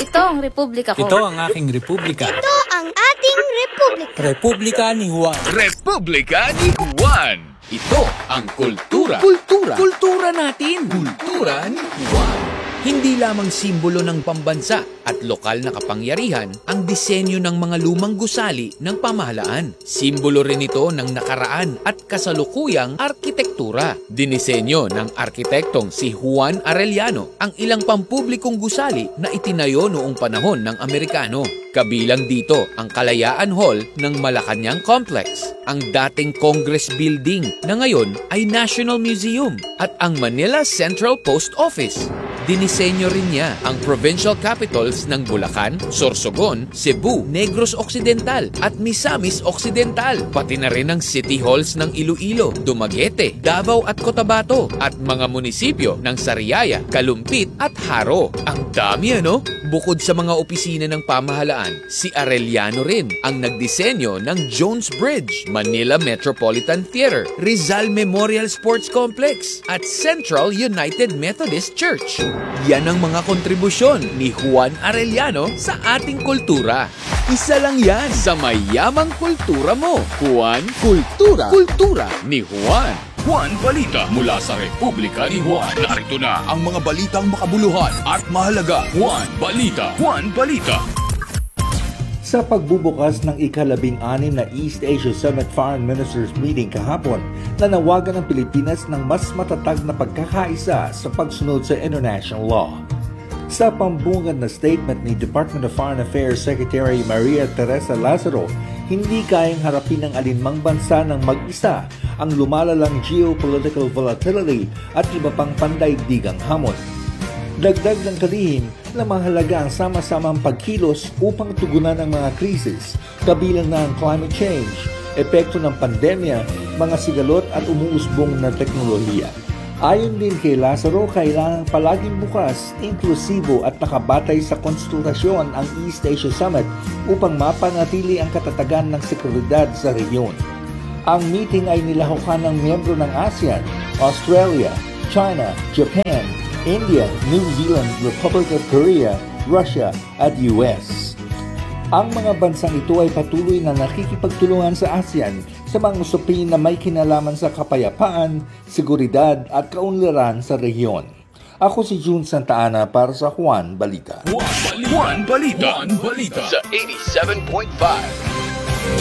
Ito ang republika ko. Ito ang aking republika. Ito ang ating republika. Republika ni Juan. Republika ni Juan. Ito ang kultura. Kultura natin. Kultura ni Juan. Hindi lamang simbolo ng pambansa at lokal na kapangyarihan ang disenyo ng mga lumang gusali ng pamahalaan. Simbolo rin ito ng nakaraan at kasalukuyang arkitektura. Dinisenyo ng arkitektong si Juan Arellano ang ilang pampublikong gusali na itinayo noong panahon ng Amerikano. Kabilang dito ang Kalayaan Hall ng Malacañang Complex, ang dating Congress Building na ngayon ay National Museum at ang Manila Central Post Office. Dinisenyo rin niya ang provincial capitals ng Bulacan, Sorsogon, Cebu, Negros Occidental at Misamis Occidental, pati na rin ang city halls ng Iloilo, Dumaguete, Davao at Cotabato at mga munisipyo ng Sariaya, Kalumpit at Haro. Ang dami ano? Bukod sa mga opisina ng pamahalaan, si Arellano rin ang nagdisenyo ng Jones Bridge, Manila Metropolitan Theater, Rizal Memorial Sports Complex at Central United Methodist Church. Yan ang mga kontribusyon ni Juan Arellano sa ating kultura. Isa lang yan sa mayamang kultura mo. Juan Kultura. Kultura ni Juan. Juan Balita mula sa Republika ni Juan. Narito na ang mga balitang makabuluhan at mahalaga. Juan Balita. Juan Balita. Sa pagbubukas ng ika-16 na East Asia Summit Foreign Ministers Meeting kahapon, nanawagan ng Pilipinas ng mas matatag na pagkakaisa sa pagsunod sa international law. Sa pambungad na statement ni Department of Foreign Affairs Secretary Maria Teresa Lazaro, hindi kayang harapin ng alinmang bansa ng mag-isa ang lumalalang geopolitical volatility at iba pang pandaigdigang hamon. Dagdag ng kalihim na mahalaga ang sama-samang pagkilos upang tugunan ang mga krisis, kabilang na ang climate change, epekto ng pandemya, mga sigalot at umuusbong na teknolohiya. Ayon din kay Lazaro, kailangang palaging bukas, inklusibo at nakabatay sa konstitusyon ang East Asia Summit upang mapanatili ang katatagan ng seguridad sa rehiyon. Ang meeting ay nilahukan ng miyembro ng ASEAN, Australia, China, Japan, India, New Zealand, Republic of Korea, Russia at US. Ang mga bansang ito ay patuloy na nakikipagtulungan sa ASEAN sa mga usapin na may kinalaman sa kapayapaan, seguridad at kaunlaran sa rehiyon. Ako si June Santa Ana para sa Juan Balita. Juan Balita. Juan Balita. Sa 87.5.